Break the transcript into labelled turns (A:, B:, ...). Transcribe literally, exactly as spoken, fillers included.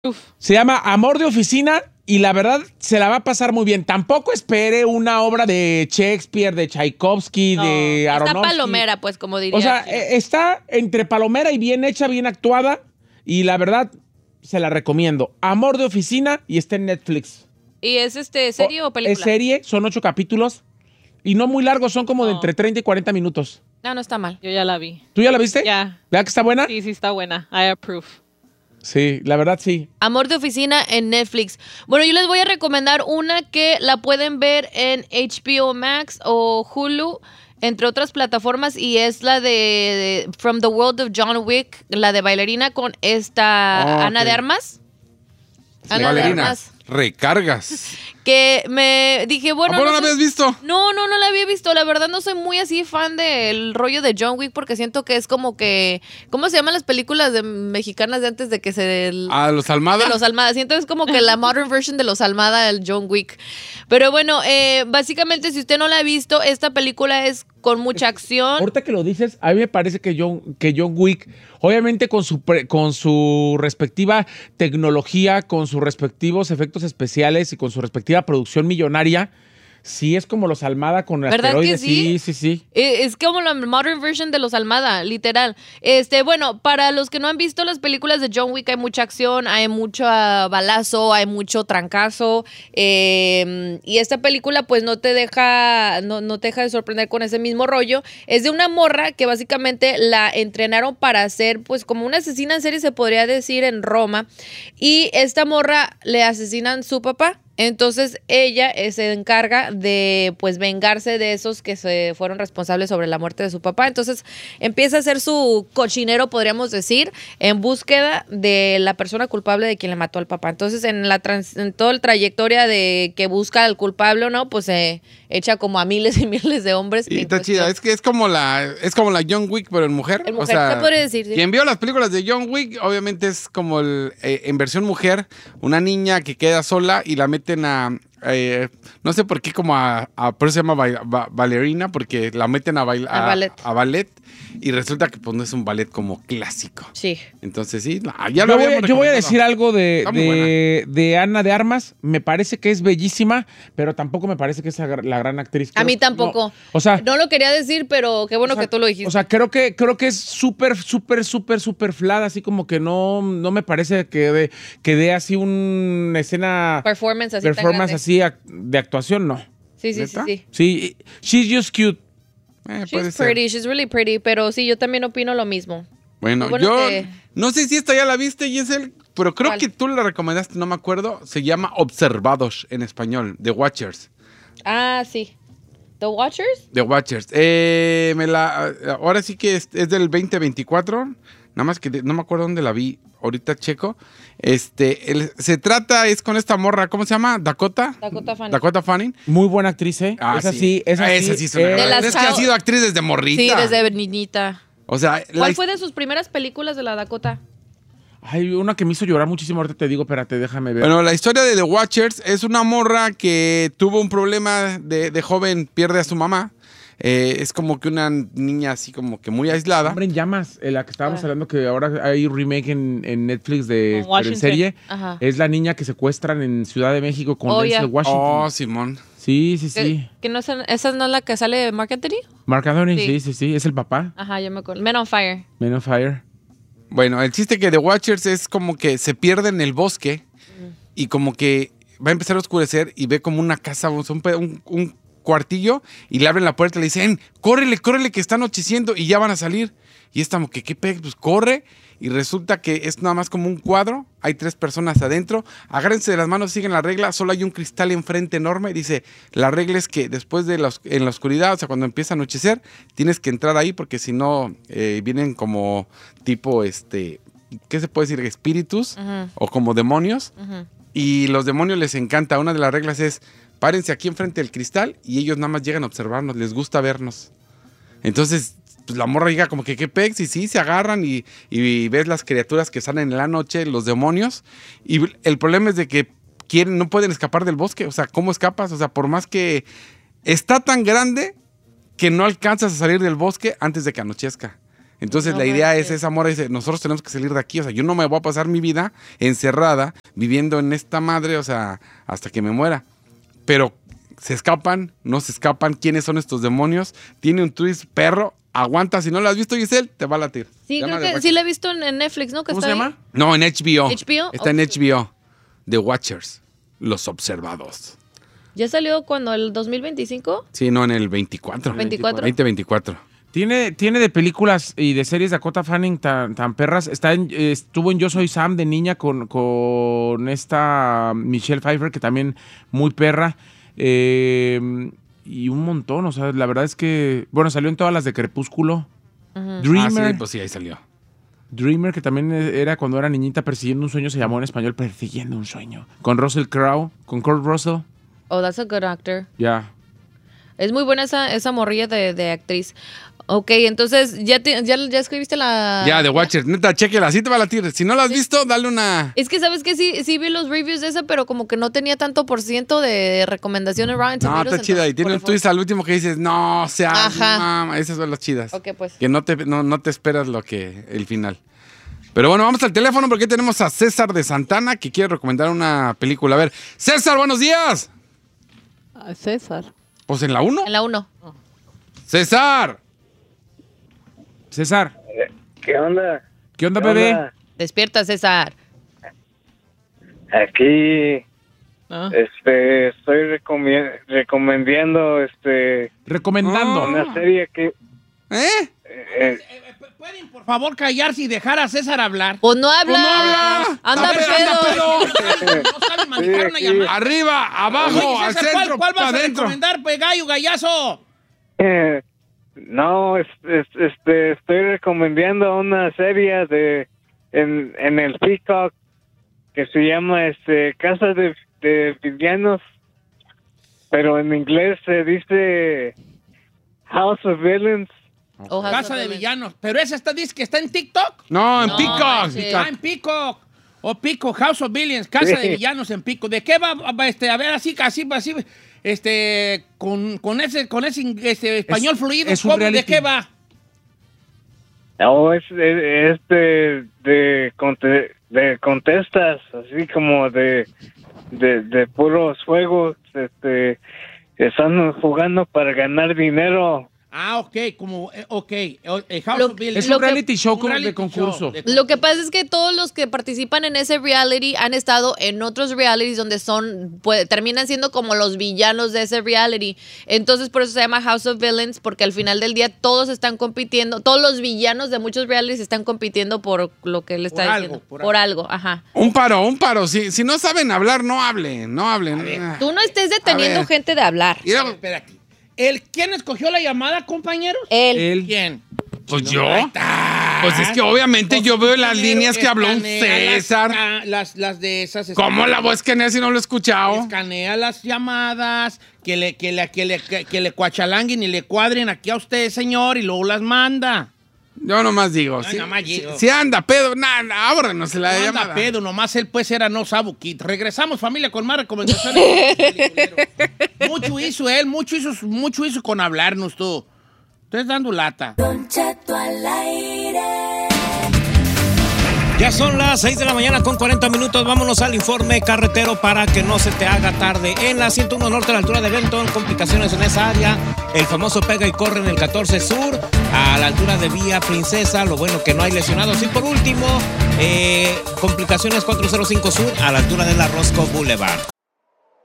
A: Uf.
B: Se llama Amor de Oficina y la verdad se la va a pasar muy bien. Tampoco espere una obra de Shakespeare, de Tchaikovsky,
A: No,
B: de
A: está
B: Aronofsky.
A: palomera, pues, como diría.
B: O sea, eh, está entre palomera y bien hecha, bien actuada. Y la verdad, se la recomiendo. Amor de Oficina y está en Netflix.
A: ¿Y es este serie o, o película?
B: Es serie, son ocho capítulos. Y no muy largos, son como de
A: No.
B: entre treinta y cuarenta minutos.
A: No, no está mal.
C: Yo ya la vi.
B: ¿Tú ya la viste?
C: Ya.
B: ¿Verdad que está buena?
C: Sí, sí está buena. I approve.
B: Sí, la verdad sí.
A: Amor de Oficina en Netflix. Bueno, yo les voy a recomendar una que la pueden ver en H B O Max o Hulu, entre otras plataformas, y es la de, de From the World of John Wick, la de bailarina con esta
D: Oh,
A: Ana
D: ok.
A: de Armas. Ana de
D: Bailarina,
A: Armas.
D: recargas.
A: Que me dije, bueno.
D: ¿A poco no
A: no
D: la
A: soy-
D: habías visto?
A: No, no, no la había visto. La verdad no soy muy así fan del rollo de John Wick porque siento que es como que... ¿Cómo se llaman las películas de mexicanas de antes de que se...
D: ¿A los Almada?
A: De los Almada. Siento que es como que la modern version de los Almada, el John Wick. Pero bueno, eh, básicamente si usted no la ha visto, esta película es con mucha acción.
B: Ahorita que lo dices, a mí me parece que John, que John Wick, obviamente con su, pre- con su respectiva tecnología, con sus respectivos efectos especiales y con su respectiva producción millonaria, sí es como los Almada con
A: ¿Verdad que
B: asteroides.
A: sí?
B: Sí, sí, sí.
A: Eh, Es como la modern version de los Almada, literal. Este, bueno, para los que no han visto las películas de John Wick, hay mucha acción, hay mucho ah, balazo, hay mucho trancazo. eh, y esta película, pues, no te deja, no, no te deja de sorprender con ese mismo rollo. Es de una morra que básicamente la entrenaron para ser, pues, como una asesina en serie, se podría decir, en Roma. Y esta morra le asesinan su papá. Entonces ella eh, se encarga de pues vengarse de esos que se fueron responsables sobre la muerte de su papá. Entonces empieza a hacer su cochinero, podríamos decir, en búsqueda de la persona culpable de quien le mató al papá. Entonces en la trans- en toda la trayectoria de que busca al culpable o no, pues se echa como a miles y miles de hombres.
D: Y
A: en
D: está
A: cuestión.
D: chida, es que es como la es como la John Wick, pero en mujer.
A: En
D: o
A: mujer,
D: sea,
A: se podría decir, sí.
D: Quien vio las películas de John Wick, obviamente es como el, eh, en versión mujer, una niña que queda sola y la meten a, eh, no sé por qué, como a, a por eso se llama baila- ba- bailarina, porque la meten a, baila-
A: A ballet.
D: a ballet y resulta que pues no es un ballet como clásico.
A: Sí.
D: Entonces sí, no, ya lo
B: Yo voy,
D: habíamos
B: yo voy a
D: recomendado.
B: decir algo de,
D: Está muy
B: de, de Ana de Armas. Me parece que es bellísima, pero tampoco me parece que es la gr- la gran actriz.
A: A
B: Creo
A: mí
B: que
A: tampoco.
B: no. O sea,
A: No lo quería decir, pero qué bueno
B: o sea,
A: que tú lo dijiste.
B: O sea, creo que, creo que es súper, súper, súper, súper flat, así como que no, no me parece que dé que dé así una escena,
A: performance así tan
B: performance
A: grande.
B: así ac- de actuación, no.
A: Sí, sí, sí,
D: ¿Neta?
A: sí.
B: Sí, she's just cute.
D: Eh, puede
A: She's
D: ser.
A: pretty, she's really pretty, pero sí, yo también opino lo mismo.
D: Bueno,
A: Bueno,
D: yo
A: que-
D: no sé si esta ya la viste, Giselle, pero creo
A: ¿Cuál?
D: que tú la recomendaste, no me acuerdo. Se llama Observados en español, The Watchers.
A: Ah, sí. ¿The Watchers?
D: The Watchers. Eh, me la, ahora sí que es, es del veinte veinticuatro. Nada más que de- no me acuerdo dónde la vi. Ahorita checo. Este, el- se trata, es con esta morra, ¿cómo se llama? Dakota.
A: Dakota Fanning.
D: Dakota Fanning.
B: Muy buena actriz, ¿eh?
D: Ah,
B: esa sí, esa
D: Ah,
B: sí.
D: esa sí es una
B: eh,
D: gran-
A: De las
D: Es que ha
A: chao-
D: sido actriz desde morrita.
A: Sí, desde niñita.
D: O sea, la
A: ¿Cuál
D: his-
A: fue de sus primeras películas de la Dakota?
B: Hay una que me hizo llorar muchísimo, ahorita te digo, espérate, déjame ver.
D: Bueno, la historia de The Watchers es una morra que tuvo un problema de, de joven, pierde a su mamá. Eh, es como que una niña así como que muy aislada.
B: Hombre en llamas, eh, la que estábamos
A: Ah.
B: hablando que ahora hay un remake en, en Netflix de
C: Con
B: pero en
C: Washington.
B: serie.
A: Ajá.
B: Es la niña que secuestran en Ciudad de México con
A: Oh,
B: Denzel
A: ya.
B: Washington.
D: Oh, Simón.
B: Sí, sí, sí.
A: ¿Que, que no es, ¿Esa no es la que sale Mark Anthony?
B: Mark Anthony,
A: Sí.
B: sí, sí, sí, es el papá.
A: Ajá, yo me acuerdo. Men on Fire.
B: Men on Fire.
D: Bueno, el chiste que The Watchers es como que se pierde en el bosque y como que va a empezar a oscurecer y ve como una casa, o sea, un, pe- un- un cuartillo y le abren la puerta y le dicen, córrele, córrele que está anocheciendo y ya van a salir. Y es como que, ¿qué pe? Pues corre y resulta que es nada más como un cuadro, hay tres personas adentro, agárrense de las manos, siguen la regla, solo hay un cristal enfrente enorme, dice, la regla es que después de la, os- en la oscuridad, o sea, cuando empieza a anochecer, tienes que entrar ahí porque si no, eh, vienen como tipo, este, ¿qué se puede decir? Espíritus
A: Ujú.
D: o como demonios.
A: Ujú.
D: Y los demonios les encanta. Una de las reglas es, párense aquí enfrente del cristal y ellos nada más llegan a observarnos, les gusta vernos. Entonces, pues la morra llega como que qué pex y sí, se agarran y, y ves las criaturas que salen en la noche, los demonios. Y el problema es de que quieren, no pueden escapar del bosque. O sea, ¿cómo escapas? O sea, por más que está tan grande que no alcanzas a salir del bosque antes de que anochezca. Entonces
A: No
D: la idea
A: manches.
D: es, esa morra dice, nosotros tenemos que salir de aquí, o sea, yo no me voy a pasar mi vida encerrada, viviendo en esta madre, o sea, hasta que me muera. Pero se escapan, no se escapan, ¿quiénes son estos demonios? Tiene un twist perro, aguanta, si no lo has visto, Giselle, te va a latir.
A: Sí,
D: Se llama
A: creo
D: The
A: que
D: Watchers.
A: sí la he visto en, en Netflix, ¿no? Que
B: ¿Cómo
A: está
B: se
A: ahí.
B: llama?
D: No, en H B O.
A: ¿H B O?
D: Está en
A: Ok.
D: H B O. The Watchers, los observados.
A: ¿Ya salió cuando? ¿El dos mil veinticinco?
D: Sí, no, en el veinticuatro.
A: ¿veinticuatro?
D: veinte veinticuatro.
B: Tiene, tiene de películas y de series Dakota Fanning tan, tan perras. Está en, eh, estuvo en Yo Soy Sam de niña con, con esta Michelle Pfeiffer, que también muy perra. Eh, y un montón, o sea, la verdad es que... Bueno, salió en todas las de Crepúsculo. Dreamer.
D: Ah, sí, pues sí, ahí salió.
B: Dreamer, que también era cuando era niñita persiguiendo un sueño, se llamó en español Persiguiendo un sueño. Con Russell Crowe, con Kurt Russell.
A: Oh, that's a good actor.
B: Ya.
A: Es muy buena esa, esa morrilla de, de actriz. Ok, entonces, ¿ya, te- ya, ya escribiste la...?
D: Ya, The Watchers, neta, chequela, así te va a latir. Si no la has visto, dale una...
A: Es que, ¿sabes qué? Sí, sí vi los reviews de esa, pero como que no tenía tanto por ciento de recomendaciones Rotten
D: No,
A: Tomatoes,
D: está chida. Y
A: entonces,
D: tiene
A: por
D: un
A: el
D: twist al último que dices, no, o sea,
A: Ajá.
D: mama, esas son las chidas.
A: Ok, pues.
D: Que no te, no, no te esperas lo que, el final. Pero bueno, vamos al teléfono porque tenemos a César de Santana que quiere recomendar una película. A ver, César, buenos días.
C: Ah, César.
D: Pues en la uno.
A: En la uno.
D: César.
B: César,
E: ¿Qué onda?
B: ¿qué onda,
E: ¿Qué
B: bebé?
E: onda?
A: Despierta, César.
E: Aquí
C: Ah,
E: este, estoy recomi- recomendando este,
B: Recomendando.
E: una serie que...
D: ¿Eh?
E: eh,
F: ¿Pueden, por favor, callarse y dejar a César hablar?
A: Pues no habla.
D: Pues no habla.
A: Anda
D: A ver,
A: pedo.
D: anda
F: No sabe manejar una
E: Sí,
F: llamada.
D: Arriba, abajo,
F: Oye,
D: al
F: César, ¿cuál,
D: centro,
F: cuál vas
D: para
F: a
D: adentro.
F: recomendar, pues, gallo, gallazo?
E: eh, no, es- es- este, estoy recomendando una serie de en, en el Peacock que se llama este, Casa de, de Villanos, pero en inglés se dice House of Villains.
A: Hojas
F: Casa de
A: Villanos.
F: Villanos. Pero esa está, dice que está en TikTok.
D: No, en
A: No,
D: Peacock.
A: manches.
F: Ah, en Peacock. O Pico, House of Billions, Casa de
E: Sí.
F: Villanos en Pico. ¿De qué va, va, este, a ver, así, así, así, este, con, con ese, con ese ing- este, español
B: Es-
F: fluido?
B: es un
F: ¿cómo, ¿De
B: reality.
F: qué va?
E: No, es, es, es de, de, conte- de contestas, así como de, de, de puros juegos, este, están jugando para ganar dinero.
F: Ah, ok, como, eh, ok, eh, House
A: Lo-
F: of Billions.
B: Es
A: Lo
B: un
A: que-
B: reality show
F: Un
B: como de
F: reality
B: concurso.
F: show de-
A: Lo que pasa es que todos los que participan en ese reality han estado en otros realities donde son, pues, terminan siendo como los villanos de ese reality. Entonces, por eso se llama House of Villains, porque al final del día todos están compitiendo, todos los villanos de muchos realities están compitiendo por lo que le está
F: Por
A: diciendo.
F: algo, por
A: por algo, ajá.
D: Un paro, un paro. Si, si no saben hablar, no hablen, no hablen. Ah.
A: Tú no estés deteniendo
D: ver.
A: gente de hablar.
D: Mira,
F: Espérate. ¿El, ¿Quién escogió la llamada, compañeros?
A: Él.
B: Él.
F: ¿Quién?
D: pues yo.
F: Ahí está.
D: Pues es que obviamente yo veo las líneas que habló un
F: Escanea las-
D: César.
F: ah, Las, las de esas.
D: ¿Cómo la voy a escanear si no lo he escuchado?
F: Escanea las llamadas, que le, que le, que le, que, que le cuachalanguen y le cuadren aquí a usted, señor, y luego las manda.
D: Yo nomás digo.
F: Ay,
D: Si,
F: nomás
D: si-
F: digo.
D: si anda pedo, nada, ábrenos la
F: No anda
D: llamada.
F: pedo, nomás él pues era no sabu kid. Regresamos, familia, con más recomendaciones. Mucho hizo él, mucho hizo, mucho hizo con hablarnos tú. Estás dando lata.
G: Don Cheto al aire.
H: Ya son las seis de la mañana con cuarenta minutos. Vámonos al informe carretero para que no se te haga tarde. En la ciento uno Norte, a la altura de Benton, complicaciones en esa área. El famoso pega y corre en el catorce Sur, a la altura de Vía Princesa. Lo bueno que no hay lesionados. Y por último, eh, complicaciones cuatrocientos cinco Sur, a la altura de la Roscoe Boulevard.